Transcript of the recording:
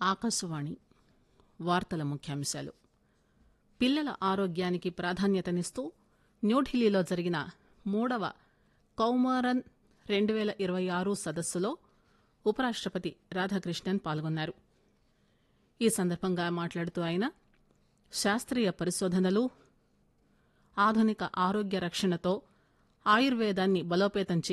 ఆకాశవాణి వార్తల ముఖ్యాంశాలు. పిల్లల ఆరోగ్యానికి ప్రాధాన్యతనిస్తూ న్యూఢిల్లీలో జరిగిన 3వ కౌమారన్ 2026 సదస్సులో ఉపరాష్టపతి రాధాకృష్ణన్ పాల్గొన్నారు. ఈ సందర్భంగా మాట్లాడుతూ ఆయన శాస్త్రీయ పరిశోధనలు, ఆధునిక ఆరోగ్య రక్షణతో ఆయుర్వేదాన్ని బలోపేతం